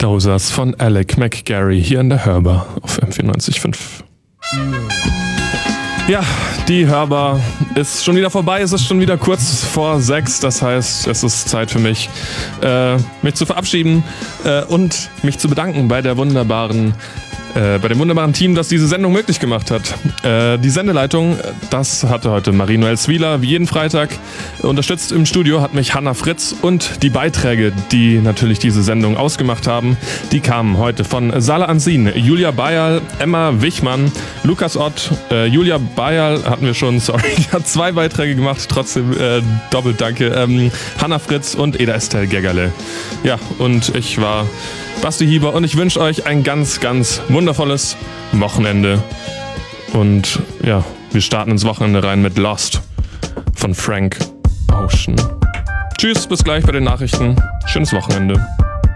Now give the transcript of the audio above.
Dozers von Alec McGarry hier in der Hörbar auf M94.5. Ja, die Hörbar ist schon wieder vorbei, es ist schon wieder kurz vor 6, das heißt, es ist Zeit für mich, mich zu verabschieden und mich zu bedanken bei dem wunderbaren Team, das diese Sendung möglich gemacht hat. Die Sendeleitung, das hatte heute Marie-Noel Zwieler, wie jeden Freitag. Unterstützt im Studio hat mich Hannah Fritz und die Beiträge, die natürlich diese Sendung ausgemacht haben, die kamen heute von Sala Ansin, Julia Bayerl, Emma Wichmann, Lukas Ott, Julia Bayerl hatten wir schon, hat 2 Beiträge gemacht, trotzdem doppelt danke, Hannah Fritz und Eda Estelle Geggerle. Ja, und ich war Basti Hieber und ich wünsche euch ein ganz, ganz wundervolles Wochenende. Und ja, wir starten ins Wochenende rein mit Lost von Frank Ocean. Tschüss, bis gleich bei den Nachrichten. Schönes Wochenende.